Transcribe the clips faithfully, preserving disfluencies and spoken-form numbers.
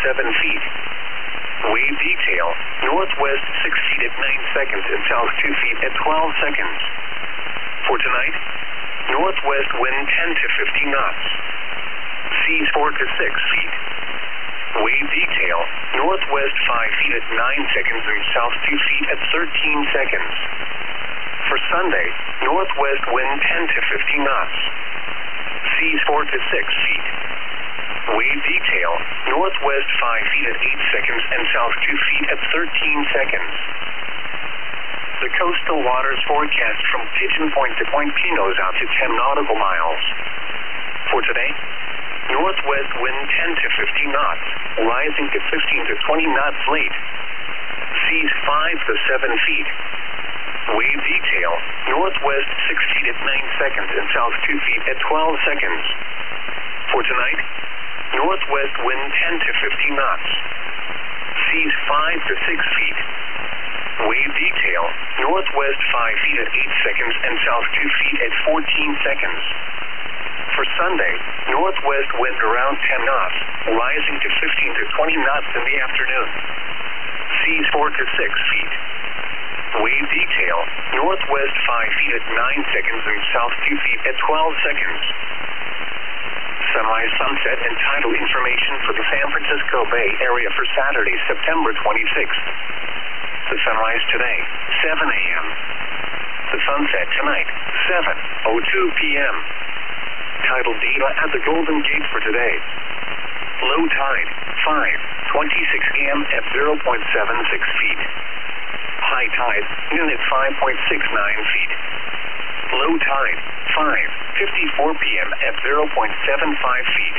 seven feet. Wave detail, northwest six feet at nine seconds and south two feet at twelve seconds. For tonight, northwest wind ten to fifteen knots. Seas four to six feet. Wave detail, northwest five feet at nine seconds and south two feet at thirteen seconds. For Sunday, northwest wind ten to fifteen knots. Seas four to six feet. Wave detail, northwest five feet at eight seconds and south two feet at thirteen seconds. The coastal waters forecast from Pigeon Point to Point Pinos out to ten nautical miles. For today, northwest wind ten to fifteen knots, rising to fifteen to twenty knots late. Seas five to seven feet. Wave detail, northwest six feet at nine seconds and south two feet at twelve seconds. For tonight, northwest wind ten to fifteen knots. Seas five to six feet. Wave detail, northwest five feet at eight seconds and south two feet at fourteen seconds. For Sunday, northwest wind around ten knots, rising to fifteen to twenty knots in the afternoon. Seas four to six feet. Wave detail, northwest five feet at nine seconds and south two feet at twelve seconds. Sunrise, sunset, and tidal information for the San Francisco Bay Area for Saturday, September twenty-sixth. The sunrise today, seven a m The sunset tonight, seven oh two p m Tidal data at the Golden Gate for today. Low tide, five twenty-six a m at zero point seven six feet. High tide, noon at five point six nine feet. Low tide, five fifty-four p m at zero point seven five feet.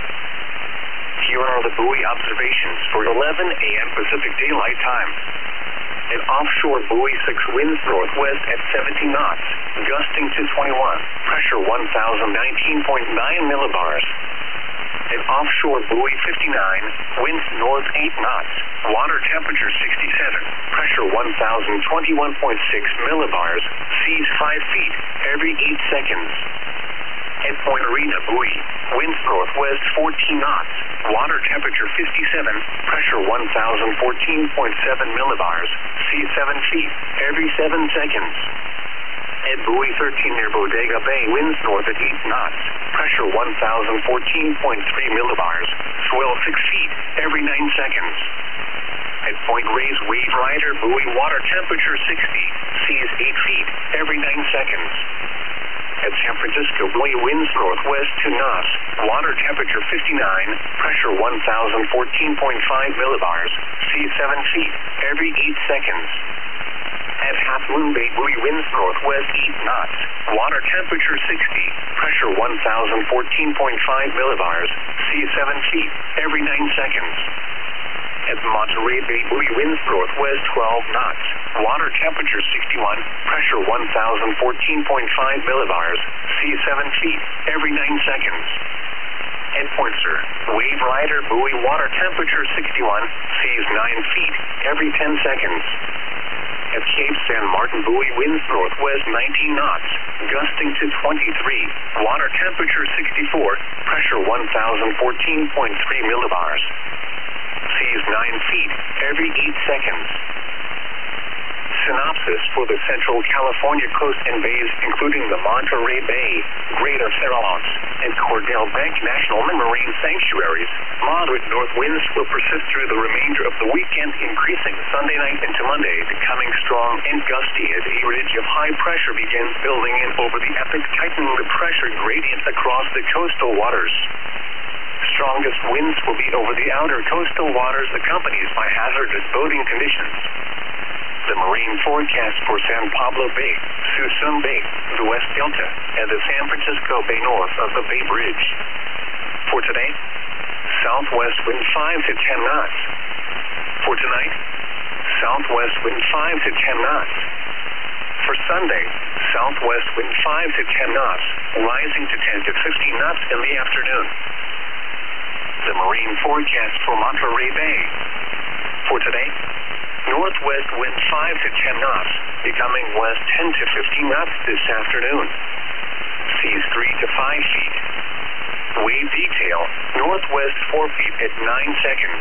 Here are the buoy observations for eleven a m Pacific Daylight Time. An offshore buoy six winds northwest at seventy knots, gusting to twenty-one, pressure one thousand nineteen point nine millibars. An offshore buoy fifty-nine, winds north eight knots, water temperature sixty-seven, pressure one thousand twenty-one point six millibars, seas five feet every eight seconds. At Point Arena buoy, winds northwest fourteen knots, water temperature fifty-seven, pressure one thousand fourteen point seven millibars, seas seven feet every seven seconds. At buoy thirteen near Bodega Bay, winds north at eight knots, pressure one thousand fourteen point three millibars, swell six feet every nine seconds. At Point Reyes Wave Rider buoy, water temperature sixty, seas eight feet every nine seconds. At San Francisco buoy, winds northwest two knots, water temperature fifty-nine, pressure one thousand fourteen point five millibars, seas seven feet every eight seconds. At Half Moon Bay buoy, winds northwest eight knots, water temperature sixty, pressure one thousand fourteen point five millibars, seas seven feet every nine seconds. At Monterey Bay buoy, winds northwest twelve knots, water temperature sixty-one, pressure one thousand fourteen point five millibars, seas seven feet every nine seconds. At Point Sur, Wave Rider buoy, water temperature sixty-one, seas nine feet every ten seconds. At Cape San Martin buoy, winds northwest nineteen knots, gusting to twenty-three, water temperature sixty-four, pressure one thousand fourteen point three millibars. Seas nine feet every eight seconds. Synopsis for the Central California coast and bays, including the Monterey Bay, Greater Farallones, and Cordell Bank National Marine Sanctuaries. Moderate north winds will persist through the remainder of the weekend, increasing Sunday night into Monday, becoming strong and gusty as a ridge of high pressure begins building in over the epic, tightening the pressure gradient across the coastal waters. Strongest winds will be over the outer coastal waters, accompanied by hazardous boating conditions. The marine forecast for San Pablo Bay, Suisun Bay, the West Delta, and the San Francisco Bay north of the Bay Bridge. For today, southwest wind five to ten knots. For tonight, southwest wind five to ten knots. For Sunday, southwest wind five to ten knots, rising to ten to fifteen knots in the afternoon. The marine forecast for Monterey Bay. For today, northwest wind five to ten knots, becoming west ten to fifteen knots this afternoon. Seas three to five feet. Wave detail, northwest four feet at nine seconds.